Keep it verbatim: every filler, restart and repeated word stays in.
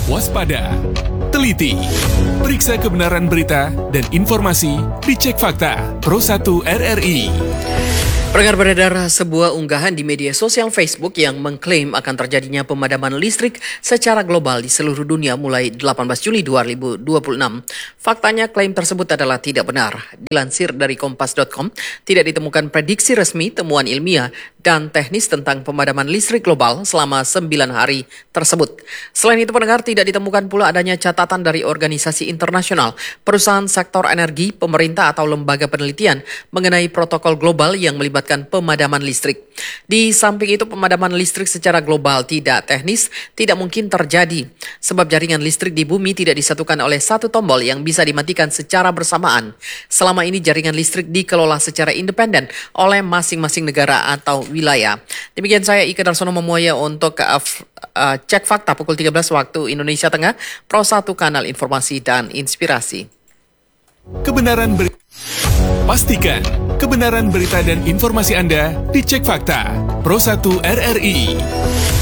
waspada, teliti, periksa kebenaran berita dan informasi di Cek Fakta Pro satu R R I. Pendengar, beredar sebuah unggahan di media sosial Facebook yang mengklaim akan terjadinya pemadaman listrik secara global di seluruh dunia mulai delapan belas Juli dua ribu dua puluh enam. Faktanya klaim tersebut adalah tidak benar. Dilansir dari kompas titik com, tidak ditemukan prediksi resmi, temuan ilmiah, dan teknis tentang pemadaman listrik global selama sembilan hari tersebut. Selain itu, pendengar, tidak ditemukan pula adanya catatan dari organisasi internasional, perusahaan sektor energi, pemerintah atau lembaga penelitian mengenai protokol global yang melibatkan pemadaman listrik. Di samping itu, pemadaman listrik secara global tidak teknis, tidak mungkin terjadi, sebab jaringan listrik di bumi tidak disatukan oleh satu tombol yang bisa dimatikan secara bersamaan. Selama ini jaringan listrik dikelola secara independen oleh masing-masing negara atau wilayah. Demikian saya Ika Darsono Memoya untuk uh, uh, Cek Fakta pukul tiga belas waktu Indonesia Tengah, Pro satu Kanal Informasi dan Inspirasi. Kebenaran berita. Pastikan kebenaran berita dan informasi Anda di Cek Fakta Pro satu R R I.